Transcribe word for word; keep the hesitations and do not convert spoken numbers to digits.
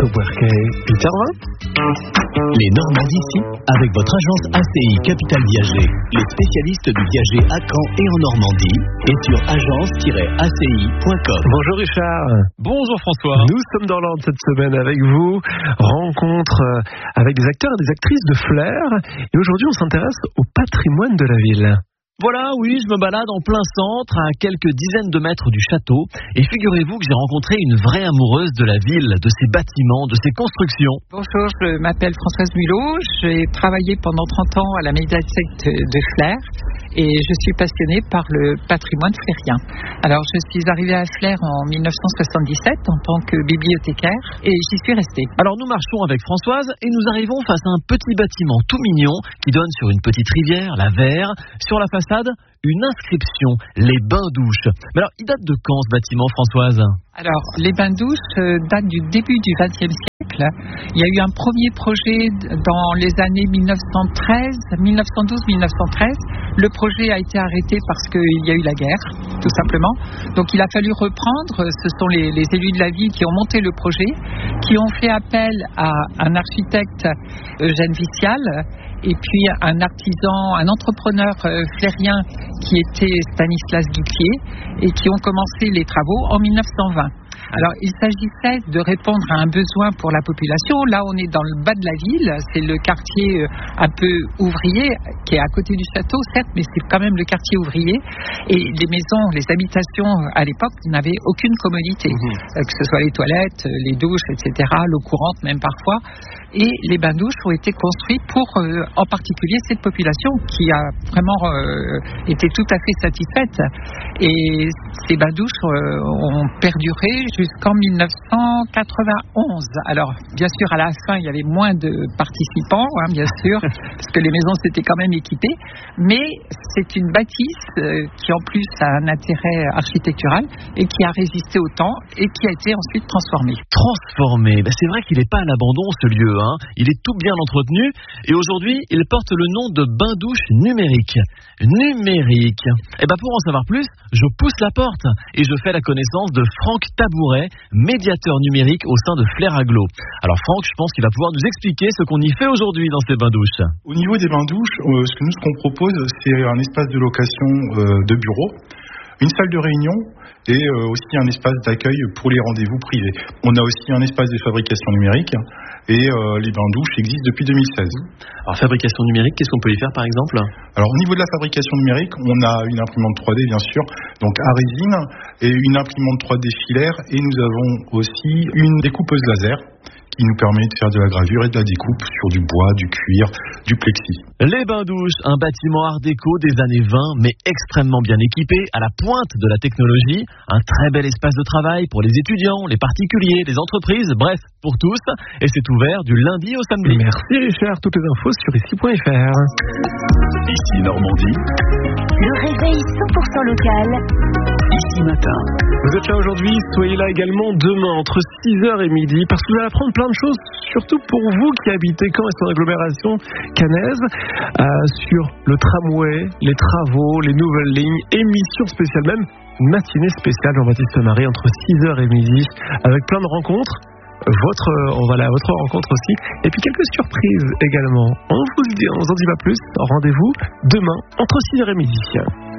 Albuquerque, huit heures vingt. Les Normands d'ici, avec votre agence A C I Capital Viager, les spécialistes du viager à Caen et en Normandie, et sur agence tiret a c i point com. Bonjour Richard. Bonjour François. Nous sommes dans l'Orne cette semaine avec vous. Rencontre avec des acteurs et des actrices de flair. Et aujourd'hui, on s'intéresse au patrimoine de la ville. Voilà, oui, je me balade en plein centre, à quelques dizaines de mètres du château. Et figurez-vous que j'ai rencontré une vraie amoureuse de la ville, de ses bâtiments, de ses constructions. Bonjour, je m'appelle Françoise Mulot. J'ai travaillé pendant trente ans à la médiathèque de Flers. Et je suis passionnée par le patrimoine flérien. Alors, je suis arrivée à Flers en dix-neuf cent soixante-dix-sept en tant que bibliothécaire et j'y suis restée. Alors, nous marchons avec Françoise et nous arrivons face à un petit bâtiment tout mignon qui donne sur une petite rivière, la Vert. Sur la façade, une inscription, les bains-douches. Mais alors, il date de quand ce bâtiment, Françoise ? Alors, les bains-douches datent du début du vingtième siècle. Il y a eu un premier projet dans les années dix-neuf cent treize, dix-neuf cent douze dix-neuf cent treize. Le projet a été arrêté parce qu'il y a eu la guerre, tout simplement. Donc, il a fallu reprendre. Ce sont les, les élus de la ville qui ont monté le projet, qui ont fait appel à un architecte, Eugène Vicial, et puis un artisan, un entrepreneur flérien qui était Stanislas Guittier, et qui ont commencé les travaux en dix-neuf cent vingt. Alors, il s'agissait de répondre à un besoin pour la population. Là, on est dans le bas de la ville. C'est le quartier un peu ouvrier, qui est à côté du château, certes, mais c'est quand même le quartier ouvrier. Et les maisons, les habitations, à l'époque, n'avaient aucune commodité. Mmh. Que ce soit les toilettes, les douches, et cetera, l'eau courante même parfois. Et les bains-douches ont été construits pour, euh, en particulier, cette population qui a vraiment euh, été tout à fait satisfaite. Et ces bains-douches euh, ont perduré jusqu'en dix-neuf cent quatre-vingt-onze. Alors, bien sûr, à la fin, il y avait moins de participants, hein, bien sûr, parce que les maisons s'étaient quand même équipées. Mais c'est une bâtisse euh, qui, en plus, a un intérêt architectural et qui a résisté au temps et qui a été ensuite transformée. Transformée. Ben, c'est vrai qu'il n'est pas à l'abandon, ce lieu. Hein. Il est tout bien entretenu. Et aujourd'hui, il porte le nom de bain-douche numérique. Numérique. Et ben, pour en savoir plus, je pousse la porte et je fais la connaissance de Franck Tabouret, médiateur numérique au sein de Flers Agglo. Alors Franck, je pense qu'il va pouvoir nous expliquer ce qu'on y fait aujourd'hui dans ces bains-douches. Au niveau des bains-douches, euh, ce que nous ce qu'on propose, c'est un espace de location euh, de bureau, une salle de réunion et euh, aussi un espace d'accueil pour les rendez-vous privés. On a aussi un espace de fabrication numérique et euh, les bains-douches existent depuis deux mille seize. Alors fabrication numérique, qu'est-ce qu'on peut y faire par exemple ? Alors au niveau de la fabrication numérique, on a une imprimante trois D bien sûr, donc à résine, et une imprimante trois D filaire, et nous avons aussi une découpeuse laser qui nous permet de faire de la gravure et de la découpe sur du bois, du cuir, du plexi. Les bains-douches, un bâtiment art déco des années vingt, mais extrêmement bien équipé, à la pointe de la technologie. Un très bel espace de travail pour les étudiants, les particuliers, les entreprises, bref, pour tous. Et c'est ouvert du lundi au samedi. Merci Richard, toutes les infos sur ici point f r. Ici Normandie. Le réveil cent pour cent local. Ici matin. Vous êtes là aujourd'hui, soyez là également demain entre six heures et midi, parce que vous allez apprendre plein de choses, surtout pour vous qui habitez Caen et son agglomération caennaise, euh, sur le tramway, les travaux, les nouvelles lignes, émission spéciale même, une matinée spéciale Jean-Baptiste Marie entre six heures et midi, avec plein de rencontres. Votre, on va aller à votre rencontre aussi, et puis quelques surprises également. On vous le dit, on vous en dit pas plus. Rendez-vous demain entre six heures et midi.